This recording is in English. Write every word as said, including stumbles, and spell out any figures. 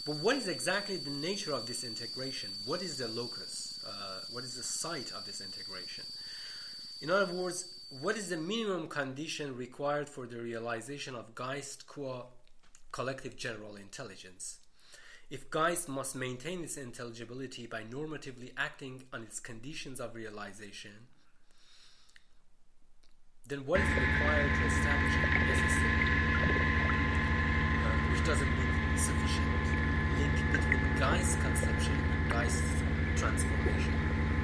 But what is exactly the nature of this integration? What is the locus? Uh, what is the site of this integration? In other words, what is the minimum condition required for the realization of Geist qua collective general intelligence? If Geist must maintain its intelligibility by normatively acting on its conditions of realization, then what is required to establish a necessary, uh, which doesn't mean sufficient, link between Geist's conception and Geist's transformation?